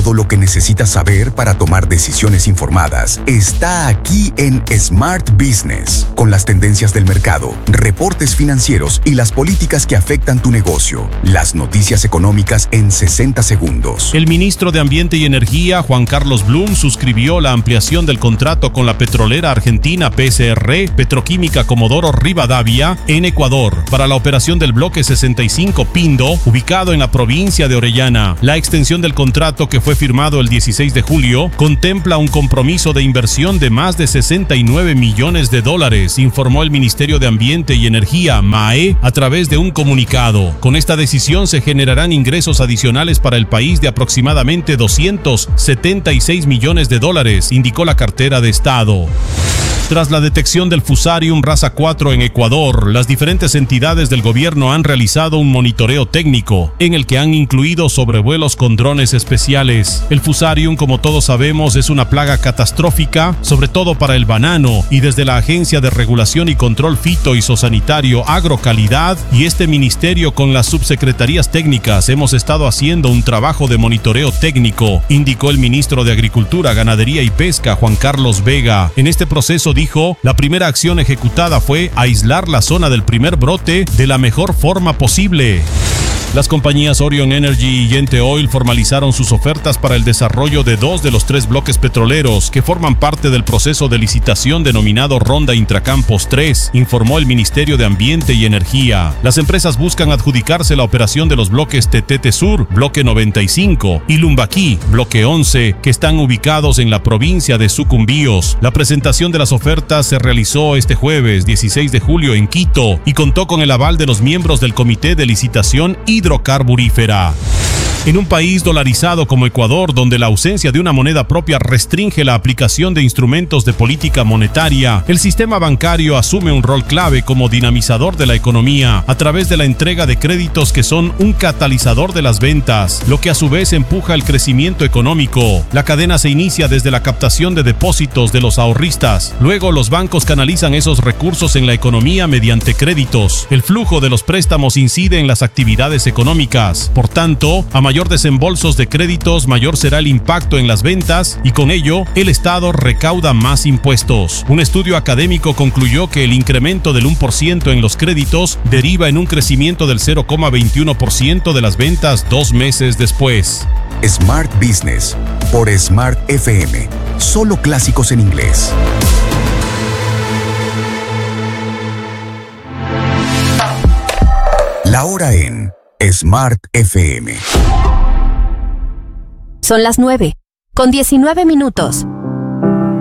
Todo lo que necesitas saber para tomar decisiones informadas está aquí en Smart Business, con las tendencias del mercado, reportes financieros y las políticas que afectan tu negocio. Las noticias económicas en 60 segundos. El ministro de Ambiente y Energía, Juan Carlos Blum, suscribió la ampliación del contrato con la petrolera argentina PCR, Petroquímica Comodoro Rivadavia, en Ecuador, para la operación del bloque 65 Pindo, ubicado en la provincia de Orellana. La extensión del contrato, que fue firmado el 16 de julio, contempla un compromiso de inversión de más de $69 millones, informó el Ministerio de Ambiente y Energía, MAE, a través de un comunicado. Con esta decisión se generarán ingresos adicionales para el país de aproximadamente $276 millones, indicó la cartera de Estado. Tras la detección del Fusarium Raza 4 en Ecuador, las diferentes entidades del gobierno han realizado un monitoreo técnico, en el que han incluido sobrevuelos con drones especiales. El Fusarium, como todos sabemos, es una plaga catastrófica, sobre todo para el banano, y desde la Agencia de Regulación y Control Fito y Zosanitario Agrocalidad y este ministerio con las subsecretarías técnicas hemos estado haciendo un trabajo de monitoreo técnico, indicó el ministro de Agricultura, Ganadería y Pesca, Juan Carlos Vega. En este proceso, dijo, la primera acción ejecutada fue aislar la zona del primer brote de la mejor forma posible. Las compañías Orion Energy y Yente Oil formalizaron sus ofertas para el desarrollo de 2 de los 3 bloques petroleros que forman parte del proceso de licitación denominado Ronda Intracampos 3, informó el Ministerio de Ambiente y Energía. Las empresas buscan adjudicarse la operación de los bloques Tetete Sur, bloque 95, y Lumbaquí, bloque 11, que están ubicados en la provincia de Sucumbíos. La presentación de las ofertas se realizó este jueves 16 de julio en Quito y contó con el aval de los miembros del Comité de Licitación Hidrocarburífera. En un país dolarizado como Ecuador, donde la ausencia de una moneda propia restringe la aplicación de instrumentos de política monetaria, el sistema bancario asume un rol clave como dinamizador de la economía a través de la entrega de créditos que son un catalizador de las ventas, lo que a su vez empuja el crecimiento económico. La cadena se inicia desde la captación de depósitos de los ahorristas. Luego los bancos canalizan esos recursos en la economía mediante créditos. El flujo de los préstamos incide en las actividades económicas. Por tanto, a mayor desembolsos de créditos, mayor será el impacto en las ventas y con ello el Estado recauda más impuestos. Un estudio académico concluyó que el incremento del 1% en los créditos deriva en un crecimiento del 0,21% de las ventas 2 meses después. Smart Business por Smart FM. Solo clásicos en inglés. La hora en Smart FM. Son las 9:19.